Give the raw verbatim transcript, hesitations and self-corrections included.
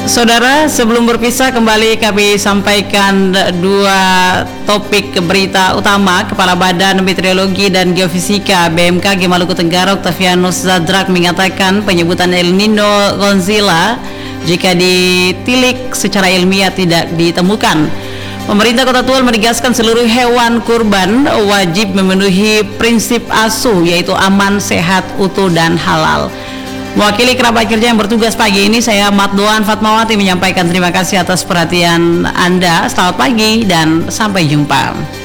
Saudara, sebelum berpisah kembali kami sampaikan dua topik berita utama. Kepala Badan Meteorologi dan Geofisika B M K G Maluku Tenggara Octavianus Zadrak mengatakan penyebutan El Nino Godzilla jika ditilik secara ilmiah tidak ditemukan. Pemerintah Kota Tual menegaskan seluruh hewan kurban wajib memenuhi prinsip A S U, yaitu aman, sehat, utuh, dan halal. Mewakili kerabat kerja yang bertugas pagi ini, saya Mat Doan Fatmawati menyampaikan terima kasih atas perhatian Anda. Selamat pagi dan sampai jumpa.